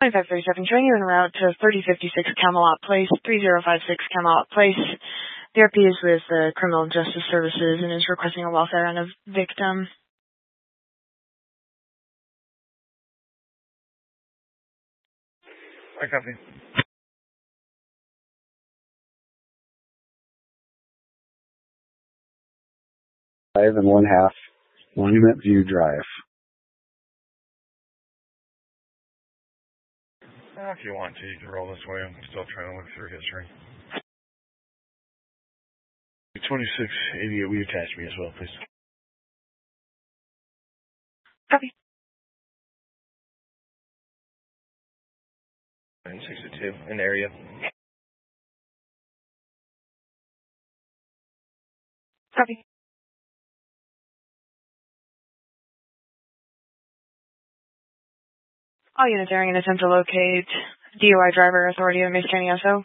2537, showing you en route to 3056 Camelot Place, 3056 Camelot Place. The RP is with the Criminal Justice Services and is requesting a welfare on a victim. I copy. 5 1/2 Monument View Drive. If you want to, you can roll this way. I'm still trying to look through history. 2688, will you attach me as well, please? Copy. 962, in area. Copy. All units airing an attempt to locate DUI driver authority of Mace County SO.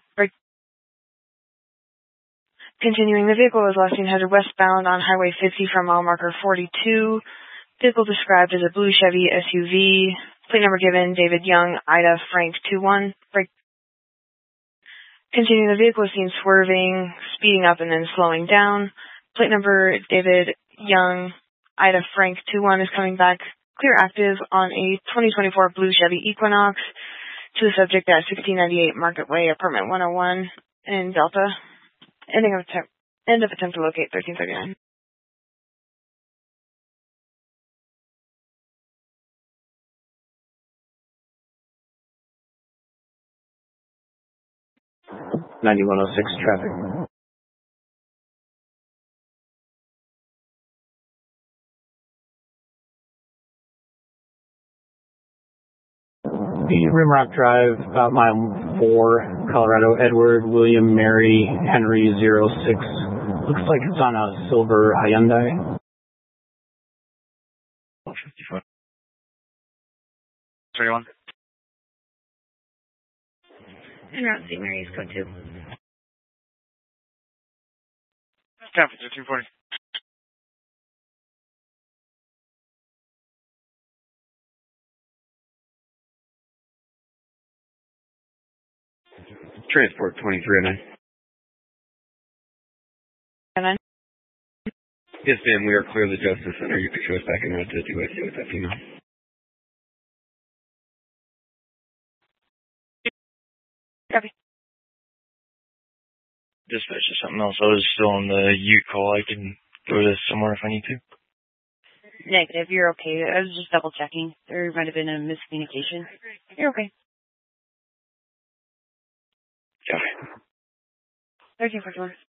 Continuing, the vehicle was last seen headed westbound on Highway 50 from mile marker 42. Vehicle described as a blue Chevy SUV. Plate number given, David Young, Ida Frank 21. Continuing, the vehicle was seen swerving, speeding up, and then slowing down. Plate number David Young, Ida Frank 21 is coming back clear active on a 2024 blue Chevy Equinox to the subject at 1698 Market Way, apartment 101 in Delta. End of attempt to locate 1339. Traffic. Rimrock Drive, about mile 4, Colorado. Edward William Mary Henry 06. Looks like it's on a silver Hyundai. 54. 31. En route, St. Mary's, code 2. Copy, 240. Transport 2309. Yes, ma'am, we are clear the Justice Center. You can show us back in route to 2IC with that female. Copy. Dispatch or something else. I was still on the Ute call. I can go to somewhere if I need to. Negative, you're okay. I was just double checking. There might have been a miscommunication. You're okay. Copy. 1341.